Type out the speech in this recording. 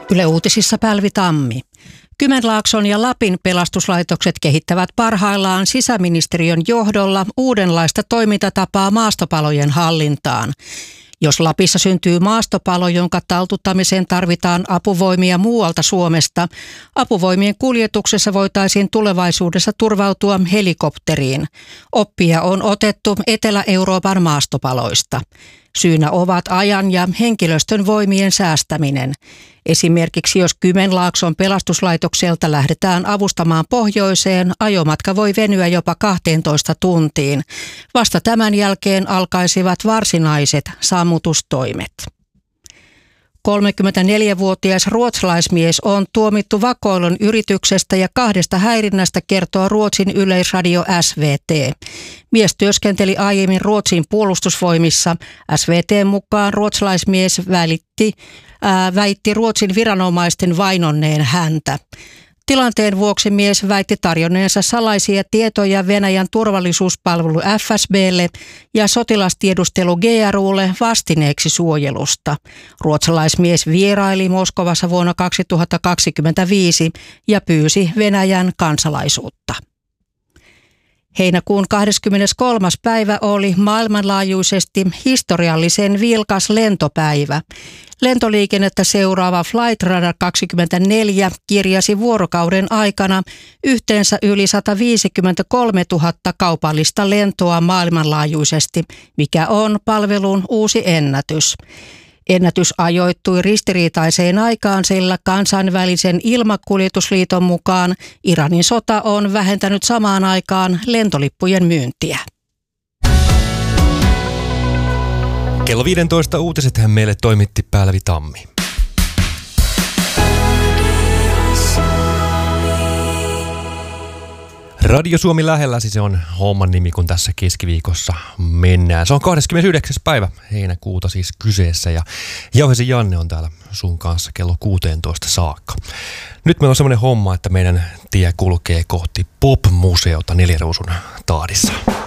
Yle Uutisissa Päälvi Tammi. Kymenlaakson ja Lapin pelastuslaitokset kehittävät parhaillaan sisäministeriön johdolla uudenlaista toimintatapaa maastopalojen hallintaan. Jos Lapissa syntyy maastopalo, jonka taltuttamiseen tarvitaan apuvoimia muualta Suomesta, apuvoimien kuljetuksessa voitaisiin tulevaisuudessa turvautua helikopteriin. Oppia on otettu Etelä-Euroopan maastopaloista. Syynä ovat ajan ja henkilöstön voimien säästäminen. Esimerkiksi jos Kymenlaakson pelastuslaitokselta lähdetään avustamaan pohjoiseen, ajomatka voi venyä jopa 12 tuntiin. Vasta tämän jälkeen alkaisivat varsinaiset sammutustoimet. 34-vuotias ruotsalaismies on tuomittu vakoilun yrityksestä ja 2 häirinnästä, kertoo Ruotsin yleisradio SVT. Mies työskenteli aiemmin Ruotsin puolustusvoimissa. SVT:n mukaan ruotsalaismies väitti Ruotsin viranomaisten vainonneen häntä. Tilanteen vuoksi mies väitti tarjonneensa salaisia tietoja Venäjän turvallisuuspalvelu FSB:lle ja sotilastiedustelu GRU:lle vastineeksi suojelusta. Ruotsalaismies vieraili Moskovassa vuonna 2025 ja pyysi Venäjän kansalaisuutta. Heinäkuun 23. päivä oli maailmanlaajuisesti historiallisen vilkas lentopäivä. Lentoliikennettä seuraava Flightradar 24 kirjasi vuorokauden aikana yhteensä yli 153 000 kaupallista lentoa maailmanlaajuisesti, mikä on palvelun uusi ennätys. Ennätys ajoittui ristiriitaiseen aikaan, sillä kansainvälisen ilmakuljetusliiton mukaan Iranin sota on vähentänyt samaan aikaan lentolippujen myyntiä. Kello 15 uutiset meille toimitti Päälvi Tammi. Radio Suomi lähelläsi, se on homman nimi, kun tässä keskiviikossa mennään. Se on 29. päivä heinäkuuta siis kyseessä ja Jauhesi Janne on täällä sun kanssa kello 16 saakka. Nyt meillä on semmoinen homma, että meidän tie kulkee kohti Pop-museota 4 ruusun tahdissa.